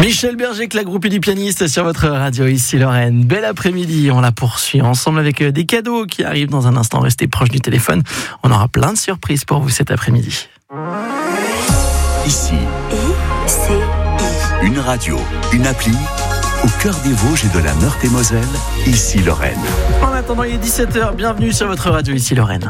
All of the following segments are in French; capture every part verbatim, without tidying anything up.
Michel Berger, la groupie du pianiste sur votre radio, ici Lorraine. Bel après-midi, on la poursuit ensemble avec des cadeaux qui arrivent dans un instant. Restez proche du téléphone, on aura plein de surprises pour vous cet après-midi. Ici, I C I. Une radio, une appli, au cœur des Vosges et de la Meurthe-et-Moselle, ici Lorraine. En attendant, il est dix-sept heures, bienvenue sur votre radio, ici Lorraine.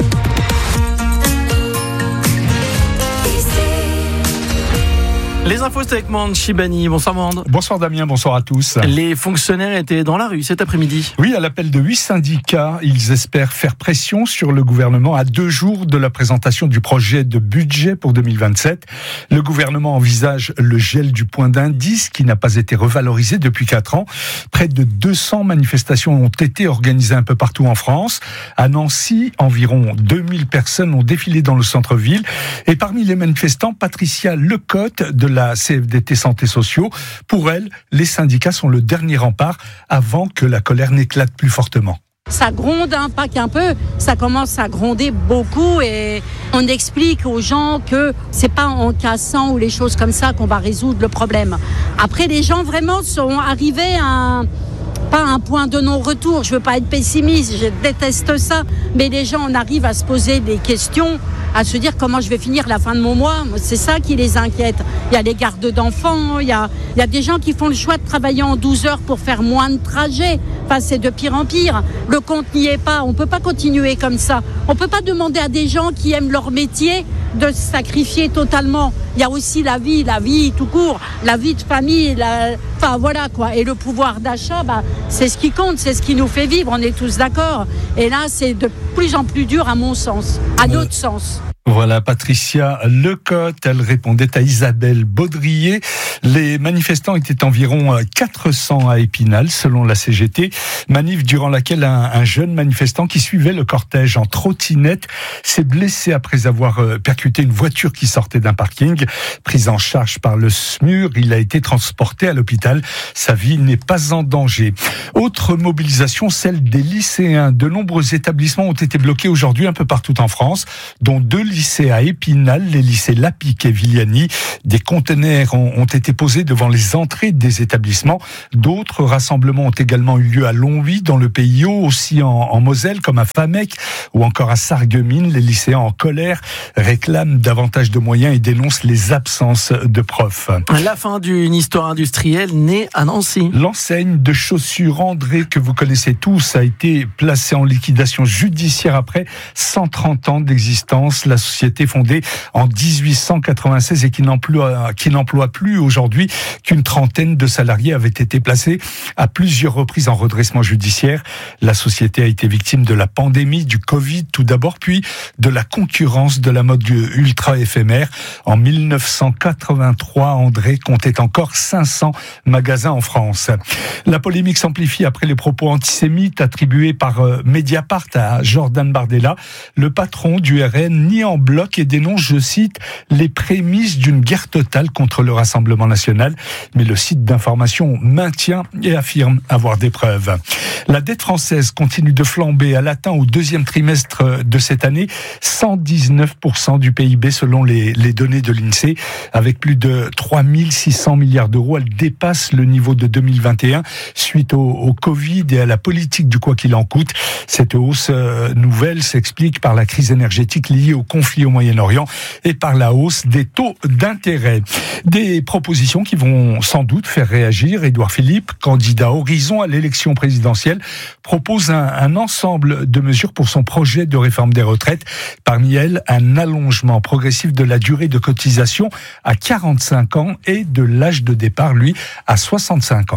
Les infos, c'est avec Mande Chibani. Bonsoir Mande. Bonsoir Damien, bonsoir à tous. Les fonctionnaires étaient dans la rue cet après-midi. Oui, à l'appel de huit syndicats, ils espèrent faire pression sur le gouvernement à deux jours de la présentation du projet de budget pour deux mille vingt-sept. Le gouvernement envisage le gel du point d'indice qui n'a pas été revalorisé depuis quatre ans. Près de deux cents manifestations ont été organisées un peu partout en France. À Nancy, environ deux mille personnes ont défilé dans le centre-ville. Et parmi les manifestants, Patricia Lecotte de la C F D T Santé Sociaux. Pour elle, les syndicats sont le dernier rempart avant que la colère n'éclate plus fortement. Ça gronde, hein, pas qu'un peu, ça commence à gronder beaucoup et on explique aux gens que c'est pas en cassant ou les choses comme ça qu'on va résoudre le problème. Après, les gens vraiment sont arrivés à un... pas un point de non-retour, je veux pas être pessimiste, je déteste ça, mais les gens on arrive à se poser des questions, à se dire comment je vais finir la fin de mon mois, c'est ça qui les inquiète. Il y a les gardes d'enfants, il y a, il y a des gens qui font le choix de travailler en douze heures pour faire moins de trajets, enfin c'est de pire en pire, le compte n'y est pas, on peut pas continuer comme ça, on peut pas demander à des gens qui aiment leur métier de se sacrifier totalement. Il y a aussi la vie, la vie tout court, la vie de famille, la... enfin voilà quoi, et le pouvoir d'achat, bah, c'est ce qui compte, c'est ce qui nous fait vivre, on est tous d'accord. Et là, c'est de plus en plus dur à mon sens, à notre euh... sens. Voilà, Patricia Lecotte, elle répondait à Isabelle Baudrier. Les manifestants étaient environ quatre cents à Épinal, selon la C G T. Manif durant laquelle un, un jeune manifestant qui suivait le cortège en trottinette s'est blessé après avoir percuté une voiture qui sortait d'un parking. Pris en charge par le S M U R, il a été transporté à l'hôpital. Sa vie n'est pas en danger. Autre mobilisation, celle des lycéens. De nombreux établissements ont été bloqués aujourd'hui un peu partout en France, dont deux lycées à Épinal, les lycées Lapic et Villani. Des conteneurs ont, ont été posés devant les entrées des établissements. D'autres rassemblements ont également eu lieu à Longwy, dans le Pays Haut, aussi en, en Moselle, comme à Famec ou encore à Sarreguemines. Les lycéens en colère réclament davantage de moyens et dénoncent les absences de profs. La fin d'une histoire industrielle née à Nancy. L'enseigne de chaussures André, que vous connaissez tous, a été placée en liquidation judiciaire après cent trente ans d'existence. La société fondée en dix-huit cent quatre-vingt-seize et qui n'emploie, qui n'emploie plus aujourd'hui qu'une trentaine de salariés avait été placée à plusieurs reprises en redressement judiciaire. La société a été victime de la pandémie, du Covid tout d'abord, puis de la concurrence de la mode ultra éphémère. En mille neuf cent quatre-vingt-trois, André comptait encore cinq cents magasins en France. La polémique s'amplifie après les propos antisémites attribués par Mediapart à Jordan Bardella. Le patron du R N nie en bloc et dénonce, je cite, les prémices d'une guerre totale contre le Rassemblement national. Mais le site d'information maintient et affirme avoir des preuves. La dette française continue de flamber. Elle atteint au deuxième trimestre de cette année cent dix-neuf pour cent du P I B selon les, les données de l'INSEE. Avec plus de trois mille six cents milliards d'euros, elle dépasse le niveau de deux mille vingt et un suite au, au Covid et à la politique du quoi qu'il en coûte. Cette hausse nouvelle s'explique par la crise énergétique liée au conflit au Moyen-Orient et par la hausse des taux d'intérêt. Des propositions qui vont sans doute faire réagir. Édouard Philippe, candidat Horizon à l'élection présidentielle, propose un, un ensemble de mesures pour son projet de réforme des retraites. Parmi elles, un allongement progressif de la durée de cotisation à quarante-cinq ans et de l'âge de départ, lui, à soixante-cinq ans.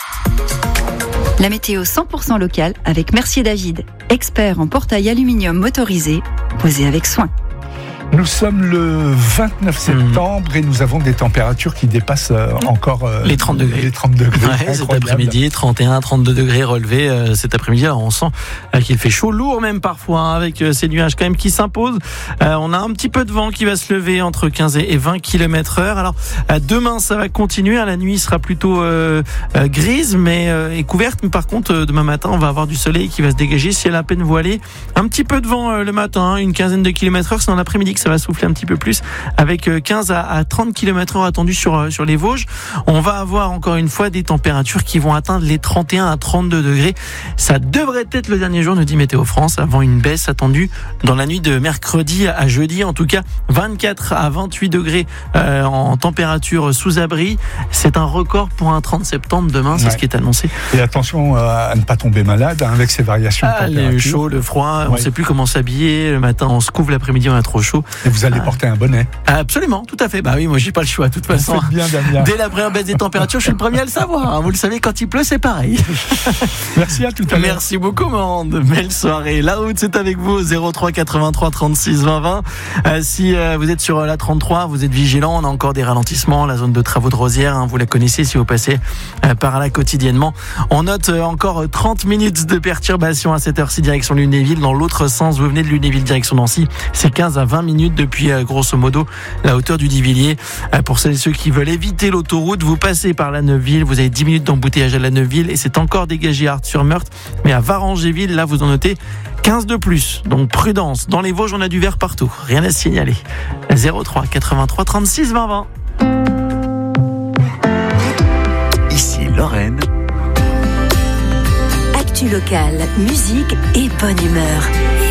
La météo cent pour cent locale avec Mercier David, expert en portail aluminium motorisé, posé avec soin. Nous sommes le vingt-neuf septembre mmh. et nous avons des températures qui dépassent euh, encore euh, les trente degrés. Les trente degrés. Ouais, cet après-midi, trente et un, trente-deux degrés relevés euh, cet après-midi. Alors on sent euh, qu'il fait chaud, lourd même parfois, hein, avec euh, ces nuages quand même qui s'imposent. Euh, on a un petit peu de vent qui va se lever entre quinze et vingt kilomètres heure. Alors euh, demain, ça va continuer. La nuit sera plutôt euh, euh, grise mais euh, et couverte. Mais par contre, euh, demain matin, on va avoir du soleil qui va se dégager. Ciel à peine voilé. Un petit peu de vent euh, le matin, hein, une quinzaine de kilomètres heure. C'est dans l'après-midi que ça va souffler un petit peu plus avec quinze à trente kilomètres heure attendus sur, sur les Vosges. On va avoir encore une fois des températures qui vont atteindre les trente et un à trente-deux degrés. Ça devrait être le dernier jour, nous dit Météo France, avant une baisse attendue dans la nuit de mercredi à jeudi. En tout cas, vingt-quatre à vingt-huit degrés euh, en température sous abri. C'est un record pour un trente septembre demain, c'est ouais. ce qui est annoncé. Et attention à ne pas tomber malade hein, avec ces variations ah, de température. Le chaud, le froid, on ne ouais. sait plus comment s'habiller. Le matin, on se couvre, l'après-midi, on a trop chaud. Et vous allez ah. porter un bonnet. Absolument, tout à fait. Bah oui, moi j'ai pas le choix de toute façon. Vous faites bien, Damien. Dès la première baisse des températures, je suis le premier à le savoir. Hein. Vous le savez, quand il pleut, c'est pareil. Merci à tout à l'heure. Merci beaucoup, Mande. Belle soirée. La route, c'est avec vous, zéro trois quatre-vingt-trois trente-six vingt vingt. Euh, si euh, vous êtes sur la trente-trois, vous êtes vigilant. On a encore des ralentissements. La zone de travaux de Rosière, hein, vous la connaissez si vous passez euh, par là quotidiennement. On note euh, encore trente minutes de perturbation à cette heure-ci direction Lunéville. Dans l'autre sens, vous venez de Lunéville direction Nancy. C'est quinze à vingt minutes depuis euh, grosso modo la hauteur du Divilliers. Euh, pour celles et ceux qui veulent éviter l'autoroute, vous passez par la Neuville. Vous avez dix minutes d'embouteillage à la Neuville et c'est encore dégagé à Arth-sur-Meurthe. Mais à Varangéville, là, vous en notez quinze de plus. Donc prudence. Dans les Vosges, on a du vert partout. Rien à signaler. zéro trois quatre-vingt-trois trente-six vingt vingt. Ici Lorraine. Actu locale, musique et bonne humeur.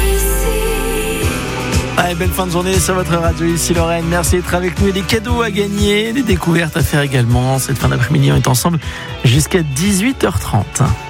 Allez, belle fin de journée sur votre radio ici Lorraine. Merci d'être avec nous et des cadeaux à gagner, des découvertes à faire également. Cette fin d'après-midi, on est ensemble jusqu'à dix-huit heures trente.